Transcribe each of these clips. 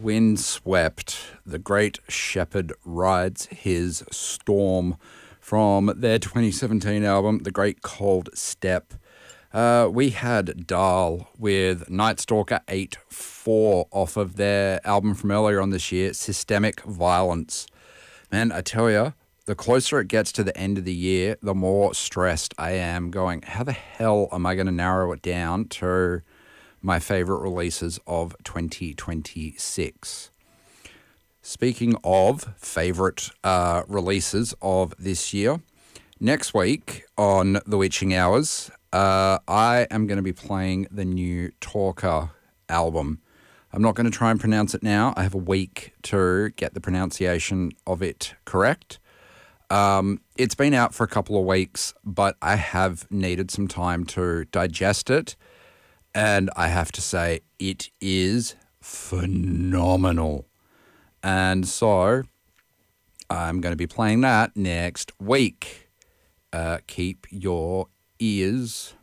Windswept, The Great Shepherd Rides His Storm from their 2017 album, The Great Cold Step. We had Dahl with Night Stalker 8-4 off of their album from earlier on this year, Systemic Violence. Man, I tell you, the closer it gets to the end of the year, the more stressed I am going, how the hell am I going to narrow it down to my favorite releases of 2026? Speaking of favorite releases of this year, next week on The Witching Hours, I am going to be playing the new Talker album. I'm not going to try and pronounce it now. I have a week to get the pronunciation of it correct. It's been out for a couple of weeks, but I have needed some time to digest it. And I have to say, it is phenomenal. And so I'm going to be playing that next week. Keep your ears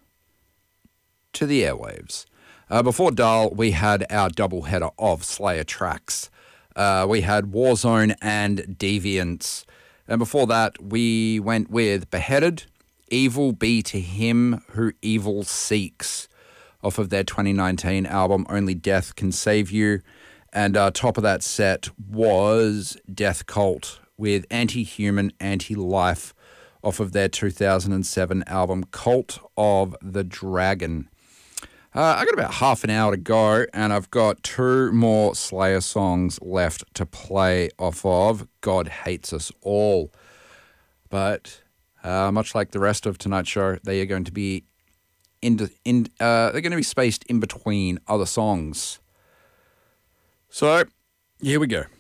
to the airwaves. Before Dahl, we had our doubleheader of Slayer tracks. We had Warzone and Deviants. And before that, we went with Beheaded, Evil Be to Him Who Evil Seeks, off of their 2019 album, Only Death Can Save You. And top of that set was Death Cult with Anti-Human, Anti-Life, off of their 2007 album, Cult of the Dragon. I got about half an hour to go, and I've got two more Slayer songs left to play off of God Hates Us All. But much like the rest of tonight's show, they are going to be they're going to be spaced in between other songs. So here we go.